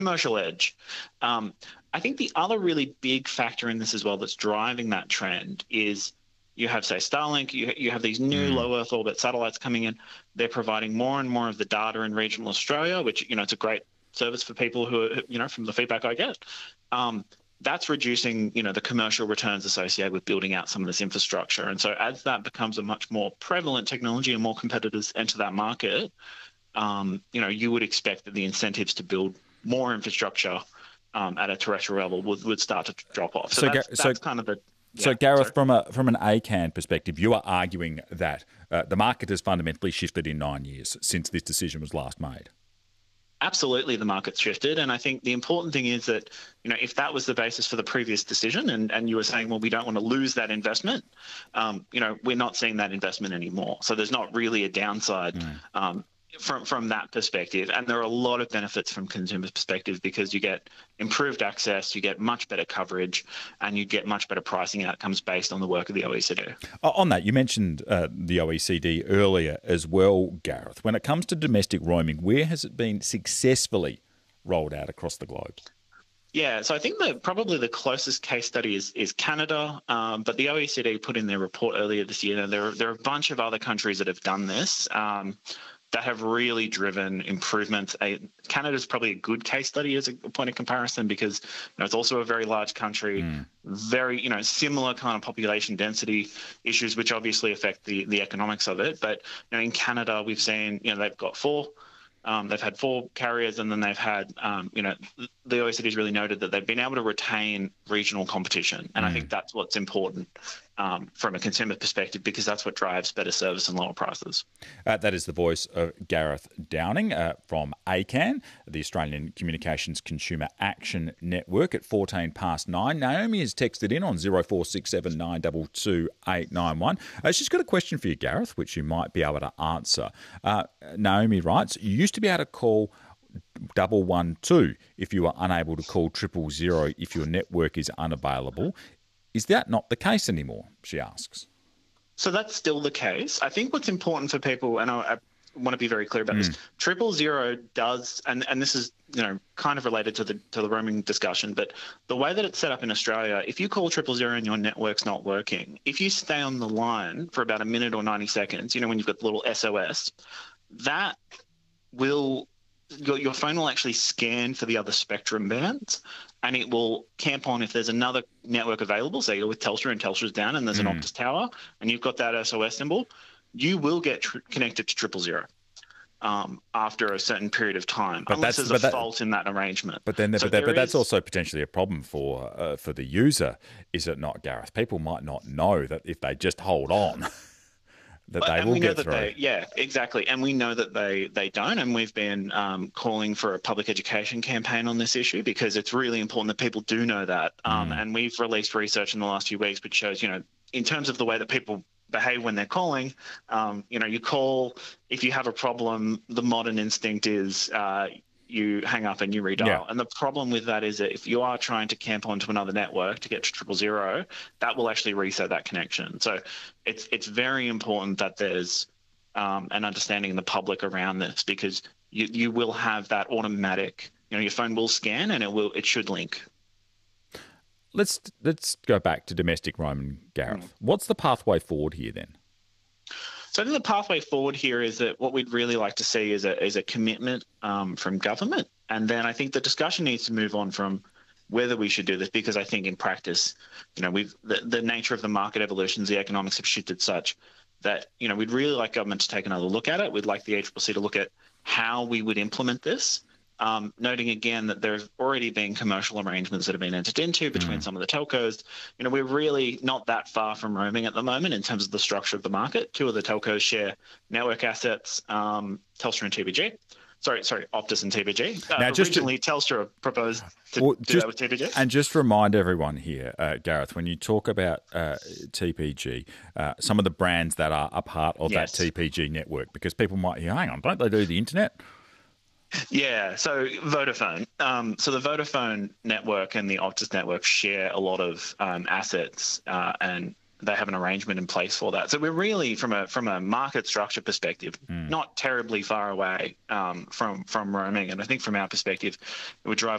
commercial edge. I think the other really big factor in this as well that's driving that trend is you have, say, Starlink, you have these new low Earth orbit satellites coming in. They're providing more and more of the data in regional Australia, which, it's a great service for people who are, from the feedback I get. That's reducing, the commercial returns associated with building out some of this infrastructure. And so as that becomes a much more prevalent technology and more competitors enter that market, you would expect that the incentives to build more infrastructure at a terrestrial level would start to drop off. So that's kind of the... So, Gareth, from an ACAN perspective, you are arguing that the market has fundamentally shifted in 9 years since this decision was last made. Absolutely, the market's shifted. And I think the important thing is that, if that was the basis for the previous decision and you were saying, well, we don't want to lose that investment, we're not seeing that investment anymore. So there's not really a downside from that perspective. And there are a lot of benefits from consumers' perspective because you get improved access, you get much better coverage, and you get much better pricing outcomes based on the work of the OECD. On that, you mentioned the OECD earlier as well, Gareth. When it comes to domestic roaming, where has it been successfully rolled out across the globe? Yeah, so I think that probably the closest case study is Canada, but the OECD put in their report earlier this year. There are a bunch of other countries that have done this. That have really driven improvements. Canada's probably a good case study as a point of comparison because it's also a very large country, very similar kind of population density issues, which obviously affect the economics of it. But in Canada, we've seen they've got they've had 4 carriers, and then they've had the OECD has really noted that they've been able to retain regional competition, and I think that's what's important from a consumer perspective because that's what drives better service and lower prices. That is the voice of Gareth Downing from ACAN, the Australian Communications Consumer Action Network, at 9:14. Naomi has texted in on 0467 922 891. She's got a question for you, Gareth, which you might be able to answer. Naomi writes, you used to be able to call 112 if you were unable to call 000 if your network is unavailable. Is that not the case anymore, she asks? So that's still the case. I think what's important for people, and I want to be very clear about this, 000 does, and this is kind of related to the roaming discussion, but the way that it's set up in Australia, if you call 000 and your network's not working, if you stay on the line for about a minute or 90 seconds, when you've got the little SOS, that will... Your phone will actually scan for the other spectrum bands, and it will camp on if there's another network available. Say you're with Telstra and Telstra's down and there's an Optus tower and you've got that SOS symbol, you will get connected to 000 after a certain period of time, unless there's a fault in that arrangement. But that's also potentially a problem for the user, is it not, Gareth? People might not know that if they just hold on... that they will get through. Yeah, exactly. And we know that they don't. And we've been calling for a public education campaign on this issue because it's really important that people do know that. And we've released research in the last few weeks which shows, in terms of the way that people behave when they're calling, you call, if you have a problem, the modern instinct is you hang up and you redial. Yeah. And the problem with that is that if you are trying to camp onto another network to get to 000, that will actually reset that connection. So it's very important that there's an understanding in the public around this because you will have that automatic, your phone will scan and it should link. Let's go back to domestic roaming, Gareth. What's the pathway forward here then? So I think the pathway forward here is that what we'd really like to see is a commitment from government. And then I think the discussion needs to move on from whether we should do this, because I think in practice, the nature of the market evolutions, the economics have shifted such that, we'd really like government to take another look at it. We'd like the ACCC to look at how we would implement this. Noting again that there's already been commercial arrangements that have been entered into between some of the telcos. We're really not that far from roaming at the moment in terms of the structure of the market. 2 of the telcos share network assets, Telstra and TPG. Sorry, Optus and TPG. Now, originally, Telstra proposed to do that with TPG. And just remind everyone here, Gareth, when you talk about TPG, some of the brands that are a part of that TPG network, because people might hear, hang on, don't they do the internet? Yeah, so Vodafone. So the Vodafone network and the Optus network share a lot of assets and they have an arrangement in place for that. So we're really, from a market structure perspective, not terribly far away from roaming. And I think from our perspective, it would drive